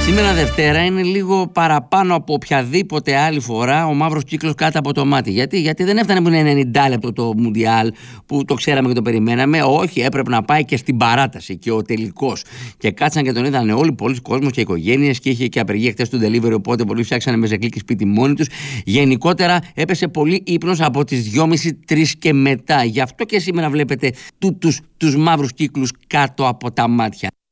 Σήμερα Δευτέρα είναι λίγο παραπάνω από οποιαδήποτε άλλη φορά ο μαύρος κύκλος κάτω από το μάτι. Γιατί δεν έφτανε που είναι 90 λεπτό το Μουντιάλ που το ξέραμε και το περιμέναμε. Όχι, έπρεπε να πάει και στην παράταση και ο τελικός. Και κάτσαν και τον είδαν όλοι, πολλοί κόσμος και οικογένειες, και είχε και απεργία χτες του delivery. Οπότε πολλοί φτιάξανε μεζεκλίκι σπίτι μόνοι τους. Γενικότερα έπεσε πολύ ύπνος από τις 2.30-3 και μετά. Γι' αυτό και σήμερα βλέπετε τους μαύρους κύκλους κάτω από τα μάτια.